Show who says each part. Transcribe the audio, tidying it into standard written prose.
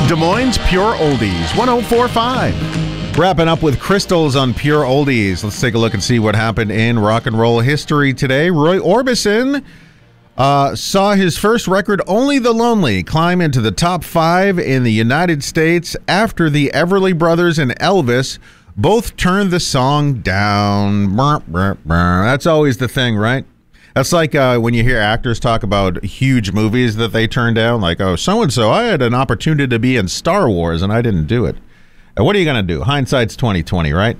Speaker 1: Des Moines Pure Oldies, 104.5. Wrapping up with Crystals on Pure Oldies. Let's take a look and see what happened in rock and roll history today. Roy Orbison saw his first record, Only the Lonely, climb into the top 5 in the United States after the Everly Brothers and Elvis both turned the song down. That's always the thing, right? That's like when you hear actors talk about huge movies that they turn down, like, oh, so-and-so, I had an opportunity to be in Star Wars and I didn't do it. What are you going to do? Hindsight's 20/20, right?